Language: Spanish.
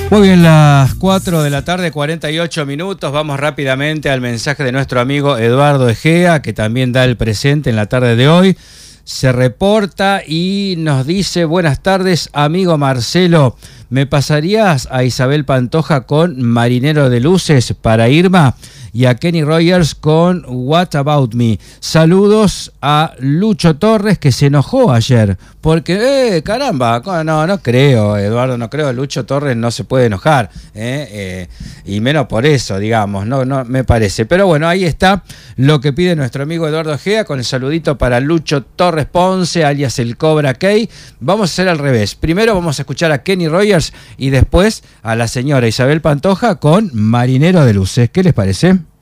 Muy bien, las 4 de la tarde, 48 minutos. Vamos rápidamente al mensaje de nuestro amigo Eduardo Egea, que también da el presente en la tarde de hoy. Se reporta y nos dice: buenas tardes, amigo Marcelo. ¿Me pasarías a Isabel Pantoja con Marinero de Luces para Irma? Y a Kenny Rogers con What About Me. Saludos a Lucho Torres, que se enojó ayer. Porque, caramba, no creo, Eduardo, no creo. Lucho Torres no se puede enojar. Y menos por eso, digamos, no me parece. Pero bueno, ahí está lo que pide nuestro amigo Eduardo Egea, con el saludito para Lucho Torres Ponce, alias el Cobra Key. Vamos a hacer al revés. Primero vamos a escuchar a Kenny Rogers y después a la señora Isabel Pantoja con Marinero de Luces. ¿Qué les parece?